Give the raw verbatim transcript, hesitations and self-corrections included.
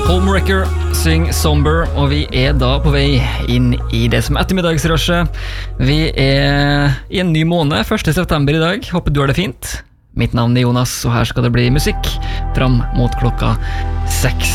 Homewrecker syng Somber, og vi er da på vei inn i det som er ettermiddagsrushet. Vi er i en ny måned, første september i dag. Håper du har det fint. Mitt navn er Jonas, og her skal det bli musikk fram mot klokka seks.